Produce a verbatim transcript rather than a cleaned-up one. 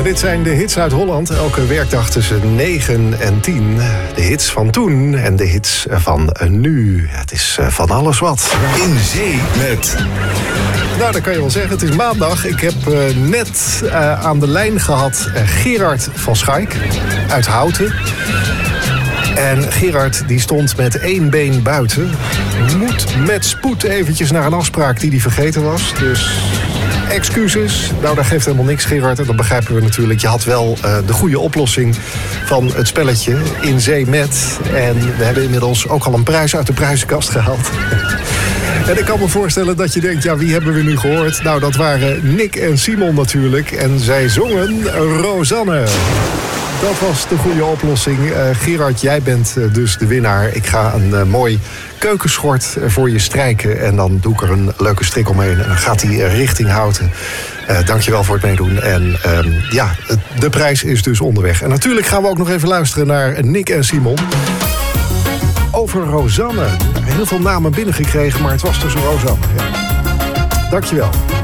En dit zijn de hits uit Holland. Elke werkdag tussen negen en tien. De hits van toen en de hits van nu. Het is van alles wat. In Zee met... Nou, dat kan je wel zeggen. Het is maandag. Ik heb uh, net uh, aan de lijn gehad uh, Gerard van Schaik uit Houten. En Gerard die stond met één been buiten. Moet met spoed eventjes naar een afspraak die hij vergeten was. Dus excuses. Nou, dat geeft helemaal niks, Gerard. En dat begrijpen we natuurlijk. Je had wel uh, de goede oplossing van het spelletje In Zee met. En we hebben inmiddels ook al een prijs uit de prijzenkast gehaald. En ik kan me voorstellen dat je denkt, ja, wie hebben we nu gehoord? Nou, dat waren Nick en Simon natuurlijk. En zij zongen Rosanne. Dat was de goede oplossing. Uh, Gerard, jij bent uh, dus de winnaar. Ik ga een uh, mooi keukenschort voor je strijken. En dan doe ik er een leuke strik omheen. En dan gaat hij uh, richting Houten. Uh, dankjewel voor het meedoen. En uh, ja, de prijs is dus onderweg. En natuurlijk gaan we ook nog even luisteren naar Nick en Simon. Over Rosanne. Heel veel namen binnengekregen, maar het was dus Rosanne. Ja. Dankjewel.